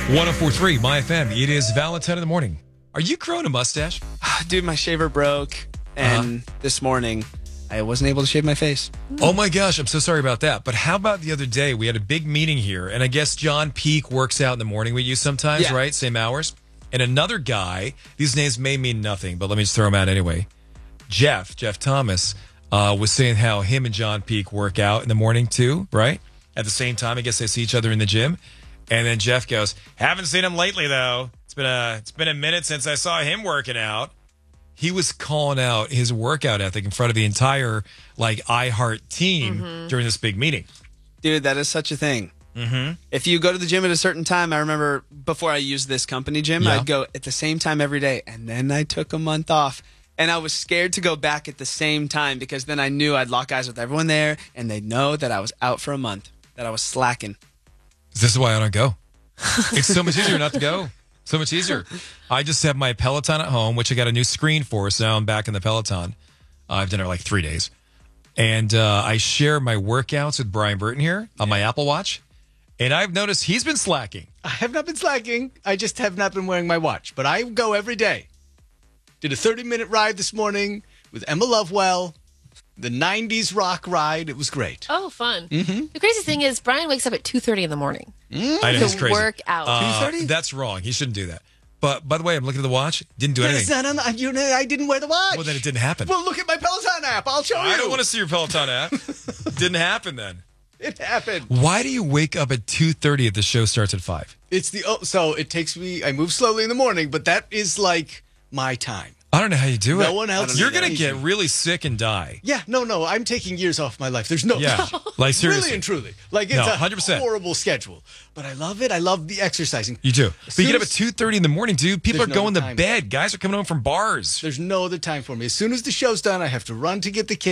104.3 My FM. It is Valentine in the morning. Are you growing a mustache? Dude, my shaver broke, and this morning I wasn't able to shave my face. Oh my gosh, I'm so sorry about that. But how about the other day? We had a big meeting here, and I guess John Peak works out in the morning with you sometimes, Yeah. right? Same hours. And another guy, these names may mean nothing, but let me just throw them out anyway. Jeff Thomas, was saying how him and John Peak work out in the morning too, right? At the same time, I guess they see each other in the gym. And then Jeff goes, haven't seen him lately, though. It's been a minute since I saw him working out. He was calling out his workout ethic in front of the entire iHeart team during this big meeting. Dude, that is such a thing. Mm-hmm. If you go to the gym at a certain time, I remember before I used this company gym, Yeah. I'd go at the same time every day. And then I took a month off. And I was scared to go back at the same time because then I knew I'd lock eyes with everyone there and they'd know that I was out for a month, that I was slacking. This is why I don't go. It's so much easier not to go. So much easier. I just have my Peloton at home, which I got a new screen for, so now I'm back in the Peloton. I've done it for 3 days. And I share my workouts with Brian Burton here on my Apple Watch. And I've noticed he's been slacking. I have not been slacking. I just have not been wearing my watch. But I go every day. Did a 30-minute ride this morning with Emma Lovewell. The 90s rock ride. It was great. Oh, fun. Mm-hmm. The crazy thing is Brian wakes up at 2:30 in the morning I know, it's to crazy. work out. 2:30? That's wrong. He shouldn't do that. But by the way, I'm looking at the watch. Didn't do But anything. it's not on I didn't wear the watch. Well, then it didn't happen. Well, look at my Peloton app. I'll show you. I don't want to see your Peloton app. Didn't happen then. It happened. Why do you wake up at 2:30 if the show starts at 5? So it takes me. I move slowly in the morning, but that is like my time. I don't know how you do it. No one else. You're going to get really sick and die. Yeah, no. I'm taking years off my life. There's no. Yeah, like seriously. Really and truly. Like it's No, a 100%. horrible schedule, but I love it. I love the exercising. You do. But you soon get up at as- 2:30 in the morning, dude. People are There's no going to time. bed. Guys are coming home from bars. There's no other time for me. As soon as the show's done, I have to run to get the kids.